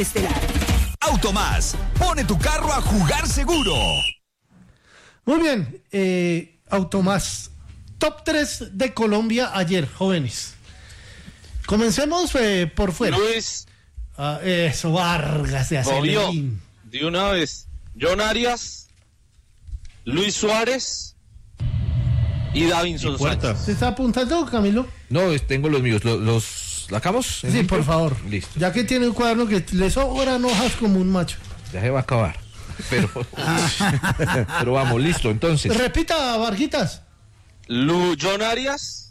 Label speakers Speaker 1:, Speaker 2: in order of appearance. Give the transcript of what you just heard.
Speaker 1: Estelar.
Speaker 2: Automás, pone tu carro a jugar seguro.
Speaker 3: Muy bien, Automás, top 3 de Colombia ayer, jóvenes. Comencemos por fuera.
Speaker 4: Luis.
Speaker 3: Eso, Vargas de Acelerín.
Speaker 4: De una vez, John Arias, Luis Suárez y Davinson Sánchez.
Speaker 3: ¿Se está apuntando, Camilo?
Speaker 5: No, tengo los míos. ¿Los sacamos?
Speaker 3: Sí, por favor.
Speaker 5: Listo.
Speaker 3: Ya que tiene un cuaderno que le sobran hojas como un macho.
Speaker 5: Ya se va a acabar. Pero vamos, listo, entonces.
Speaker 3: Repita, Varguitas.
Speaker 4: John Arias,